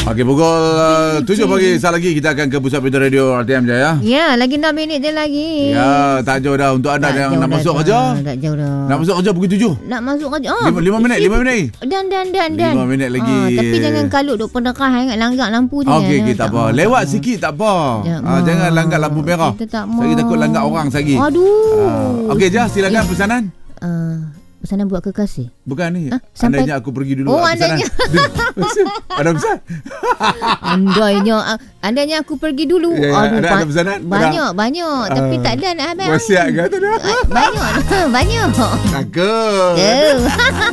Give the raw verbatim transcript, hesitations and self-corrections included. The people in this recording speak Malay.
Okey, pukul uh, tujuh pagi saat lagi kita akan ke Pusat Berita Radio R T M je ya. Ya, lagi enam minit je lagi. Ya, tak jauh dah untuk anda Tak yang jauh nak dah, masuk dah. kerja. Tak jauh dah. Nak masuk kerja pukul tujuh. Nak masuk kerja. Oh, Lima- lima minit, isi- lima minit. Dan dan dan dan. Lima minit lagi. Ah, tapi jangan kalut duk pendekat ingat langgar lampu je. Okey, ya. okay, tak apa. Lewat sikit tak apa. Ya, Ah, jangan langgar lampu merah. Kita tak Saya takut langgar orang lagi. Aduh. Ah, Okey, Jah, silakan pesanan. Uh, pesanan buat kekasih. Bukan ni. Ah, sampai- Andainya aku pergi dulu. Oh, ah, pesanan. Ada pesan? Andainya andainya aku pergi dulu. Ya, ya, Aduh, ada- ba- ada pesanan? banyak, banyak. Tapi Ah, tak ada nak habis. Wasiat ke tu dah? Banyak. Banyak. Takut. Oh.